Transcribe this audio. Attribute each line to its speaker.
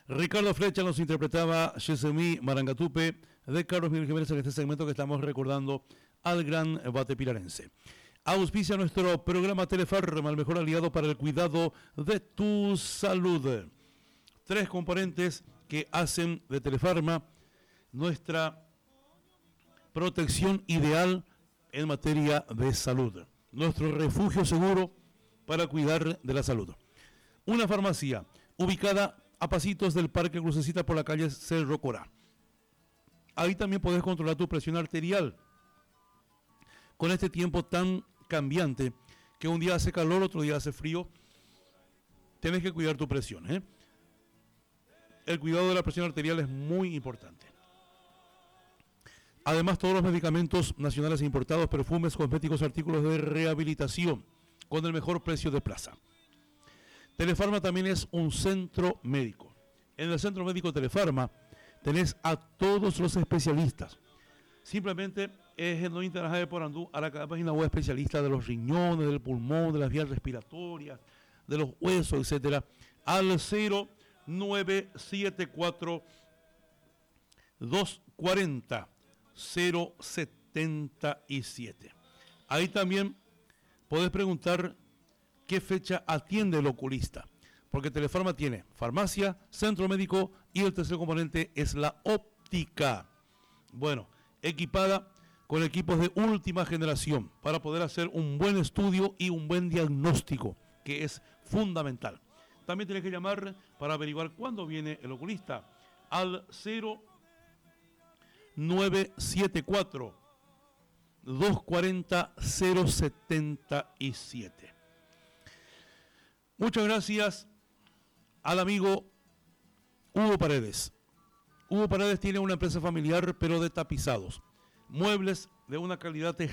Speaker 1: Ricardo Flecha nos interpretaba Yesemí Marangatupe de Carlos Miguel Jiménez en este segmento que estamos recordando al gran bate pilarense. Auspicia nuestro programa Telefarma, el mejor aliado para el cuidado de tu salud. 3 componentes que hacen de Telefarma nuestra protección ideal en materia de salud. Nuestro refugio seguro para cuidar de la salud. Una farmacia ubicada a pasitos del Parque Crucecita por la calle Cerro Corá. Ahí también podés controlar tu presión arterial. Con este tiempo tan cambiante, que un día hace calor, otro día hace frío, tenés que cuidar tu presión, ¿eh? El cuidado de la presión arterial es muy importante. Además, todos los medicamentos nacionales e importados, perfumes, cosméticos, artículos de rehabilitación, con el mejor precio de plaza. Telefarma también es un centro médico. En el centro médico Telefarma tenés a todos los especialistas. Simplemente es en Internet de Porandú a la página web especialista de los riñones, del pulmón, de las vías respiratorias, de los huesos, etcétera, al 0974 240 077. Ahí también podés preguntar qué fecha atiende el oculista, porque Telefarma tiene farmacia, centro médico y el tercer componente es la óptica. Bueno, equipada con equipos de última generación para poder hacer un buen estudio y un buen diagnóstico, que es fundamental. También tienes que llamar para averiguar cuándo viene el oculista al 0974 240 077. Muchas gracias al amigo Hugo Paredes. Hugo Paredes tiene una empresa familiar, pero de tapizados. Muebles de una calidad